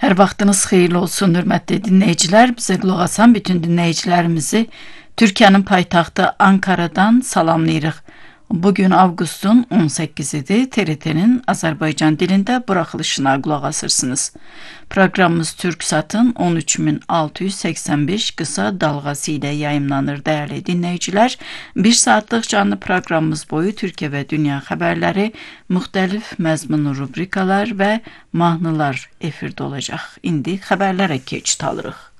Hər vaxtınız xeyirli olsun, hörmətli dinləyicilər. Bizə qulaq asan bütün dinləyicilərimizi Türkiyənin paytaxtı Ankaradan salamlayırıq. Bugün avqustun 18-idir. TRT-nin Azərbaycan dilində buraxılışına qulaq asırsınız. Proqramımız Türksatın 13685 qısa dalğası ilə yayımlanır, dəyərli dinləyicilər. Bir saatlıq canlı proqramımız boyu Türkiyə və dünya xəbərləri, müxtəlif məzmunlu rubrikalar və mahnılar efirdə olacaq. İndi xəbərlərə keçid alırıq.